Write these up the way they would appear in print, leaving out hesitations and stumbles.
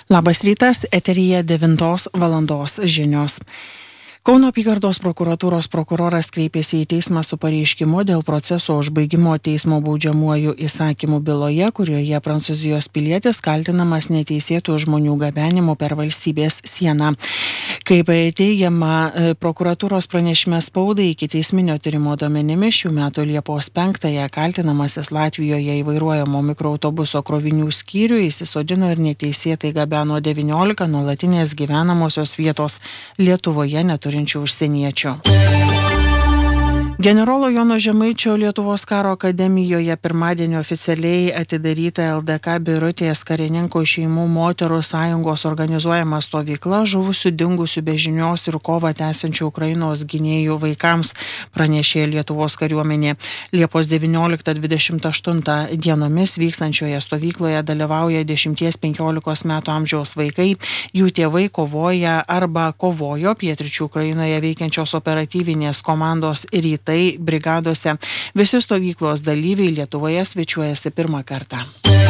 Labas rytas, eteryje 9 valandos žinios. Kauno apygardos prokuratūros prokuroras kreipėsi į teismą su pareiškimu dėl proceso užbaigimo teismo baudžiamuoju įsakymu byloje, kurioje Prancūzijos pilietis kaltinamas neteisėtų žmonių gabenimu per valstybės sieną. Kaip teigiama prokuratūros pranešime spaudai, ikiteisminio tyrimo duomenimis šių metų Liepos 5-ąją kaltinamasis Latvijoje įvairuojamo mikroautobuso krovinių skyrių įsisodino ir neteisėtai gabeno 19 nuolatinės gyvenamosios vietos Lietuvoje neturinčių užsieniečių. Generolo Jono Žemaičio Lietuvos karo akademijoje pirmadienį oficialiai atidaryta LDK Birutės karininkų šeimų moterų sąjungos organizuojama stovykla žuvusių, dingusių be žinios ir kovą tęsiančių Ukrainos gynėjų vaikams, pranešė Lietuvos kariuomenė. Liepos 19-28 dienomis vykstančioje stovykloje dalyvauja 10-15 metų amžiaus vaikai, jų tėvai kovoja arba kovojo pietryčių Ukrainoje veikiančios operatyvinės komandos Rytai brigadose. Visi stovyklos dalyviai Lietuvoje svečiuojasi pirmą kartą.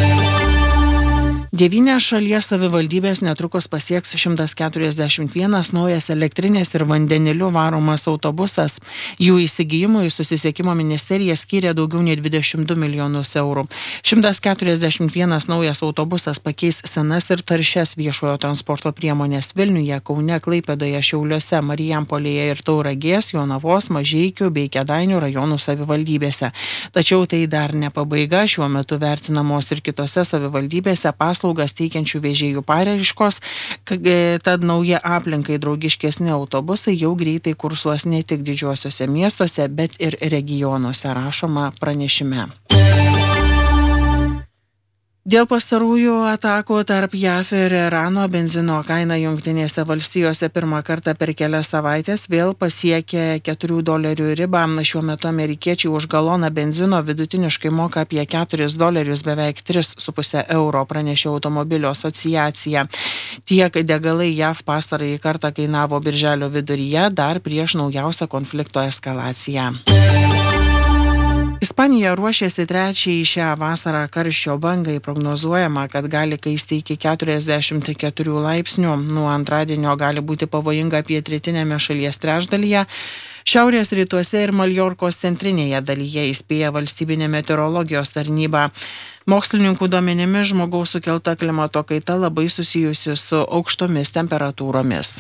9 šalies savivaldybės netrukus pasieks 141 naujas elektrinės ir vandeniliu varomas autobusas. Jų įsigijimui Susisiekimo ministerija skyrė daugiau nei 22 milijonus eurų. 141 naujas autobusas pakeis senas ir taršias viešojo transporto priemonės Vilniuje, Kaune, Klaipėdoje, Šiauliuose, Marijampolėje ir Tauragės, Jonavos, Mažeikių bei Kėdainių rajonų savivaldybėse. Tačiau tai dar ne pabaiga. Šiuo metu vertinamos ir kitose savivaldybėse paslaugas teikiančių vežėjų paraiškos, tad nauja aplinkai draugiškesni autobusai jau greitai kursuos ne tik didžiuosiuose miestuose, bet ir regionuose, rašoma pranešime. Dėl pastarųjų atakų tarp JAF ir Irano benzino kaina Jungtinėse valstijose pirmą kartą per kelias savaitės vėl pasiekė $4 ribą. Šiuo metu amerikiečiai už galoną benzino vidutiniškai moka apie $4, beveik 3,5 euro, pranešė automobilio asociacija. Tiek degalai JAF pastarąjį kartą kainavo birželio viduryje, dar prieš naujausią konflikto eskalaciją. Ispanija ruošiasi trečiai šią vasarą karščio bangai, prognozuojama, kad gali kaisti iki 44 laipsnių. Nuo antradienio gali būti pavojinga pietrytinėme šalies trečdalyje, šiaurės rytuose ir Maljorkos centrinėje dalyje, įspėja valstybinė meteorologijos tarnyba. Mokslininkų duomenimis žmogaus sukelta klimato kaita labai susijusi su aukštomis temperatūromis.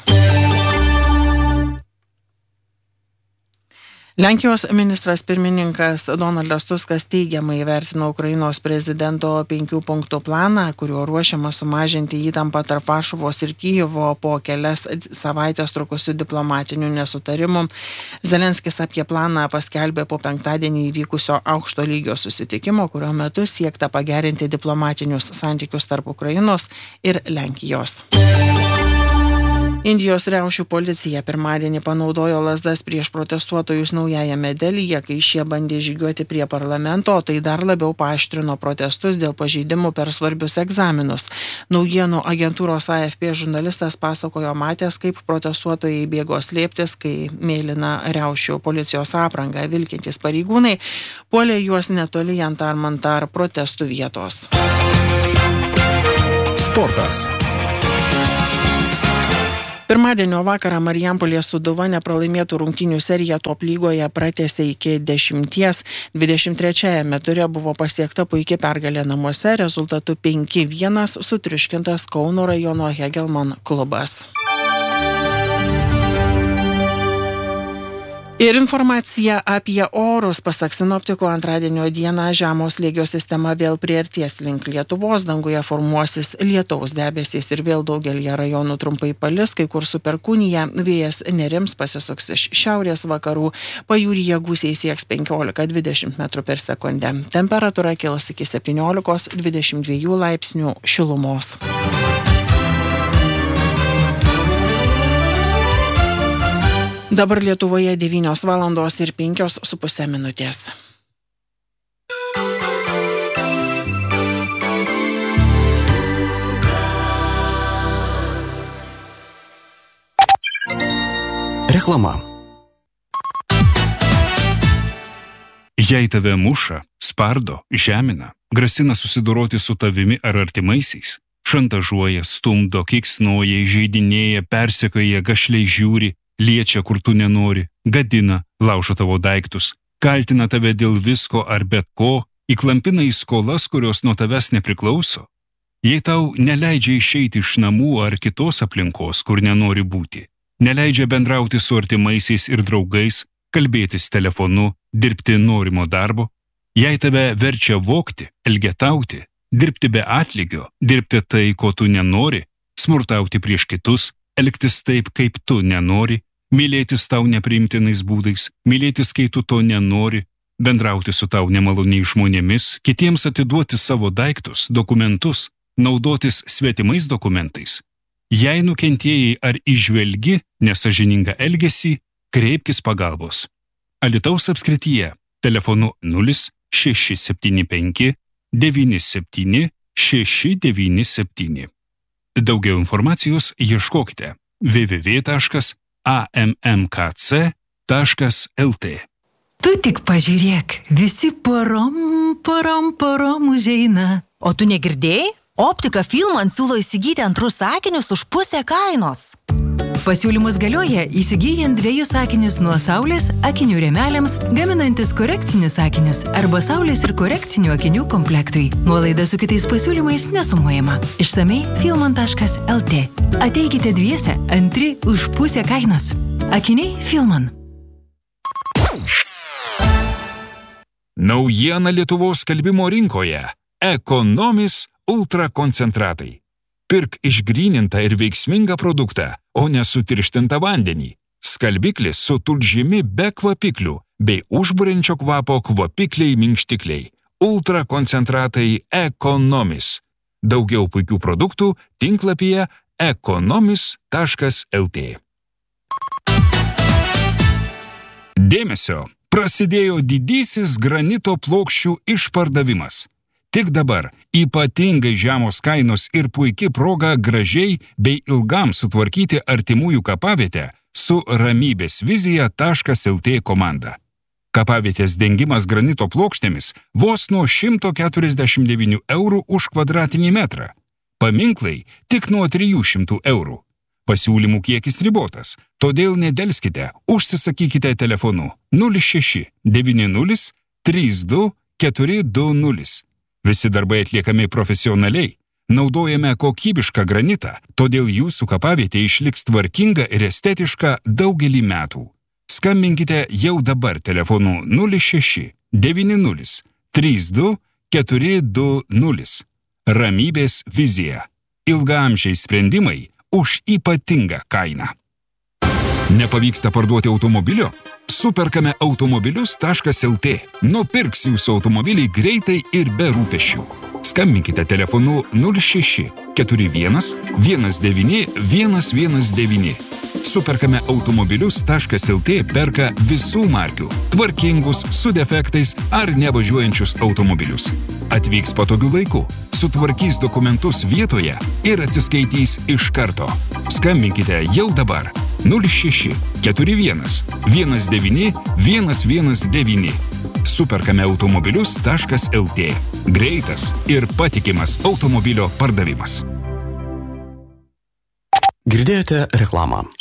Lenkijos ministras pirmininkas Donaldas Tuskas teigiamai įvertino Ukrainos prezidento 5 punktų planą, kuriuo ruošiama sumažinti įtampą tarp Varšuvos ir Kijevo po kelias savaitės trukusių diplomatinių nesutarimų. Zelenskis apie planą paskelbė po penktadienį įvykusio aukšto lygio susitikimo, kurio metu siekta pagerinti diplomatinius santykius tarp Ukrainos ir Lenkijos. Indijos riaušių policija pirmadienį panaudojo lazdas prieš protestuotojus Naujajame Delyje, kai šie bandė žygiuoti prie parlamento, tai dar labiau paaštrino protestus dėl pažeidimų per svarbius egzaminus. Naujienų agentūros AFP žurnalistas pasakojo matęs, kaip protestuotojai bėgo slėptis, kai mėlyna riaušių policijos aprangą vilkintys pareigūnai puolė juos netoli Jantar-Mantar protestų vietos. Sportas. Pirmadienio vakarą Marijampolės Sūduva nepralaimėtų rungtynių seriją top lygoje pratęsė iki 10. 23-ame ture buvo pasiekta puikiai pergalė namuose, rezultatu 5-1 sutriuškintas Kauno rajono Hegelman klubas. Ir informacija apie orus. Pasak sinoptikų, antradienio dieną žemo slėgio sistema vėl priartės link Lietuvos, danguje formuosis lietaus debesys ir vėl daugelyje rajonų trumpai palis, kai kur su perkūnija, vėjas nerims, pasisuks iš šiaurės vakarų, pajūryje gūsiai sieks 15-20 metrų per sekundę. Temperatūra kils iki 17-22 laipsnių šilumos. Dabar Lietuvoje 9 valandos ir 5,5 minutės. Reklama. Jei tave muša, spardo, žemina, grasina susidoroti su tavimi ar artimaisiais, šantažuoja, stumdo, keiksnoja, įžeidinėja, persekioja, gašliai žiūri, liečia, kur tu nenori, gadina, laužo tavo daiktus, kaltina tave dėl visko ar bet ko, įklampina į skolas, kurios nuo tavęs nepriklauso. Jei tau neleidžia išeiti iš namų ar kitos aplinkos, kur nenori būti, neleidžia bendrauti su artimaisiais ir draugais, kalbėtis telefonu, dirbti norimo darbo, jei tave verčia vogti, elgetauti, dirbti be atlygio, dirbti tai, ko tu nenori, smurtauti prieš kitus, elgtis taip, kaip tu nenori, mylėtis tau nepriimtinais būdais, mylėtis, kai tu to nenori, bendrauti su tau nemaloniai žmonėmis, kitiems atiduoti savo daiktus, dokumentus, naudotis svetimais dokumentais. Jei nukentėjai ar įžvelgi nesąžiningą elgesį, kreipkis pagalbos. Alytaus apskrityje telefonu 0675 97 697. Daugiau informacijos ieškokite www.ammkc.lt. Tu tik pažiūrėk, visi porom užeina. O tu negirdėjai? Optika Filman siūlo įsigyti antrus akinius už pusę kainos. Pasiūlymus galioja įsigyjant 2 akinius nuo saulės akinių rėmeliams, gaminantis korekcinius akinius arba saulės ir korekcinių akinių komplektui. Nuolaida su kitais pasiūlymais nesumuojama. Išsamei filman.lt. Ateikite dviese, antri už pusę kainos. Akiniai Filman. Naujiena Lietuvos skalbimo rinkoje. Ekonomis ultrakoncentratai. Pirk išgrynintą ir veiksmingą produktą, o ne sutirštintą vandenį. Skalbiklis su tulžimi be kvapiklių bei užburiančio kvapo kvapikliai minkštikliai. Ultrakoncentratai Ekonomis. Daugiau puikių produktų tinklapyje ekonomis.lt. Dėmesio! Prasidėjo didysis granito plokščių išpardavimas. Tik dabar ypatingai žemos kainos ir puikia proga gražiai bei ilgam sutvarkyti artimųjų kapavietę su ramybėsvizija.lt komanda. Kapavietės dengimas granito plokštėmis vos nuo 149 eurų už kvadratinį metrą. Paminklai tik nuo 300 eurų. Pasiūlymų kiekis ribotas, todėl nedelskite, užsisakykite telefonu 06 90 32 420. Visi darbai atliekami profesionaliai, naudojame kokybišką granitą, todėl jūsų kapavietė išliks tvarkinga ir estetiška daugelį metų. Skambinkite jau dabar telefonu 06 90 32 420. Ramybės vizija. Ilgaamžiai sprendimai už ypatingą kainą. Nepavyksta parduoti automobilio? Superkame automobilius.lt. Nupirks jūsų automobilį greitai ir be rūpesčių. Skambinkite telefonu 06 41 19 119. Superkame automobilius.lt perka visų markių, tvarkingus, su defektais ar nevažiuojančius automobilius. Atvyks patogiu laiku, sutvarkys dokumentus vietoje ir atsiskaitys iš karto. Skambinkite jau dabar 06 41 19 119. Superkame automobilius.lt. Greitas ir patikimas automobilio pardavimas. Girdėjote reklamą.